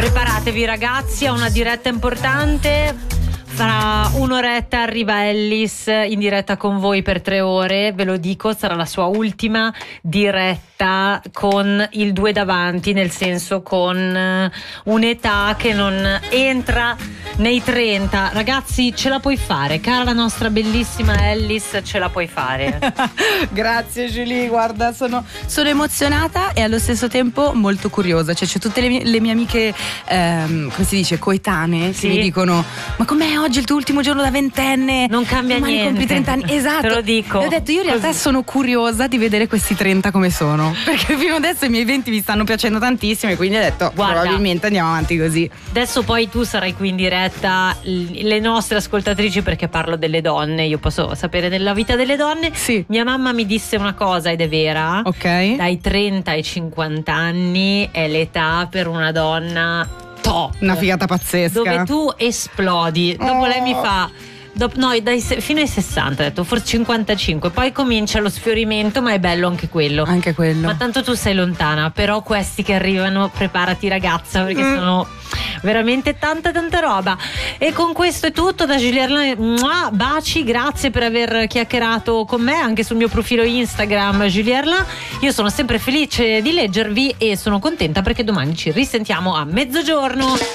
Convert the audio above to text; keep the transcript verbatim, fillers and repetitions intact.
Preparatevi ragazzi a una diretta importante. Fra un'oretta arriva Ellis in diretta con voi per tre ore, ve lo dico, sarà la sua ultima diretta con il due davanti, nel senso con un'età che non entra nei trenta. Ragazzi, ce la puoi fare, cara la nostra bellissima Ellis, ce la puoi fare. Grazie Julie, guarda, sono, sono emozionata e allo stesso tempo molto curiosa, cioè c'è tutte le mie, le mie amiche, ehm, come si dice, coetanee, sì, che mi dicono: ma com'è oggi il tuo ultimo giorno da ventenne? Non cambia domani niente. Compli trenta anni. Esatto. Te lo dico. E ho detto, io in realtà così sono curiosa di vedere questi trenta come sono, perché fino adesso i miei venti mi stanno piacendo tantissimo e quindi ho detto, guarda, probabilmente andiamo avanti così. Adesso poi tu sarai qui in diretta, le nostre ascoltatrici, perché parlo delle donne, io posso sapere della vita delle donne. Sì. Mia mamma mi disse una cosa ed è vera. Ok. Dai trenta ai cinquanta anni è l'età per una donna top, una figata pazzesca, dove tu esplodi. Dopo oh. lei mi fa Dop- no, dai, fino ai sessanta, ho detto, forse cinquantacinque, poi comincia lo sfiorimento, ma è bello anche quello. Anche quello. Ma tanto tu sei lontana, però questi che arrivano, preparati ragazza, perché mm. sono veramente tanta tanta roba. E con questo è tutto da Julie Erlani. Baci, grazie per aver chiacchierato con me anche sul mio profilo Instagram Julie Erlani. Io sono sempre felice di leggervi e sono contenta perché domani ci risentiamo a mezzogiorno.